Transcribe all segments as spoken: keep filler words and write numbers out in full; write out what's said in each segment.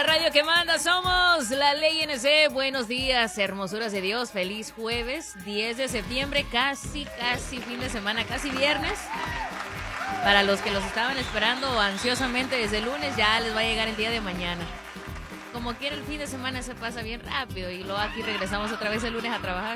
La radio que manda, somos la Ley N C. Buenos días, hermosuras de Dios. Feliz jueves, diez de septiembre, casi, casi fin de semana, casi viernes. Para los que los estaban esperando ansiosamente desde el lunes, ya les va a llegar el día de mañana. Como quiera, el fin de semana se pasa bien rápido y luego aquí regresamos otra vez el lunes a trabajar.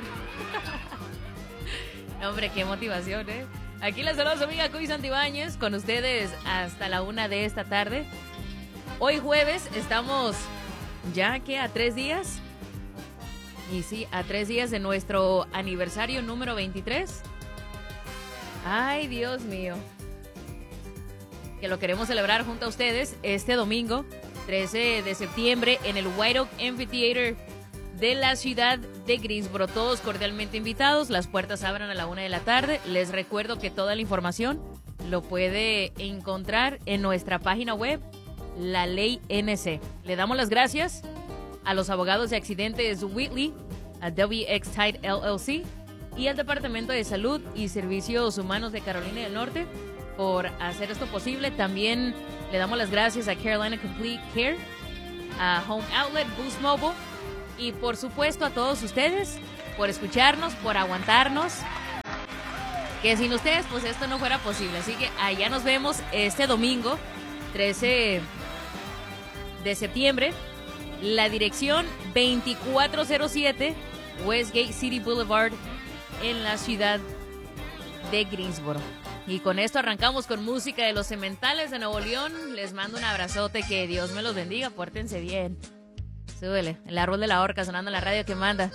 No, hombre, qué motivación, ¿eh? Aquí les saluda su amiga Cuy Santibáñez, con ustedes hasta la una de esta tarde. Hoy jueves estamos ya que a tres días, y sí, a tres días de nuestro aniversario número veintitrés. Ay, Dios mío, que lo queremos celebrar junto a ustedes este domingo, trece de septiembre, en el White Oak Amphitheater de la ciudad de Greensboro. Todos cordialmente invitados, las puertas abren a la una de la tarde. Les recuerdo que toda la información lo puede encontrar en nuestra página web, La Ley N C. Le damos las gracias a los abogados de accidentes Whitley, a W X Tide L L C y al Departamento de Salud y Servicios Humanos de Carolina del Norte por hacer esto posible. También le damos las gracias a Carolina Complete Care, a Home Outlet, Boost Mobile y por supuesto a todos ustedes por escucharnos, por aguantarnos, que sin ustedes pues esto no fuera posible. Así que allá nos vemos este domingo trece de septiembre, la dirección veinticuatro cero siete Westgate City Boulevard en la ciudad de Greensboro. Y con esto arrancamos con música de los Cementales de Nuevo León. Les mando un abrazote, que Dios me los bendiga, pórtense bien. Súbele, el árbol de la horca sonando en la radio que manda.